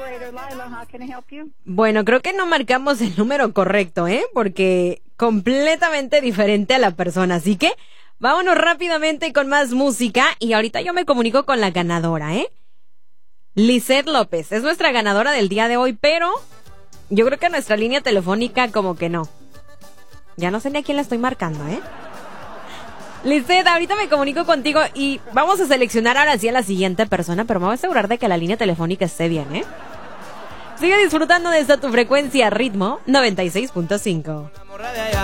operator, Lila. How can I help you? Bueno, creo que no marcamos el número correcto, porque completamente diferente a la persona. Así que vámonos rápidamente con más música y ahorita yo me comunico con la ganadora, Lisette López es nuestra ganadora del día de hoy, pero yo creo que nuestra línea telefónica como que no. Ya no sé ni a quién la estoy marcando, Lisette, ahorita me comunico contigo y vamos a seleccionar ahora sí a la siguiente persona, pero me voy a asegurar de que la línea telefónica esté bien, Sigue disfrutando de esta tu frecuencia Ritmo 96.5.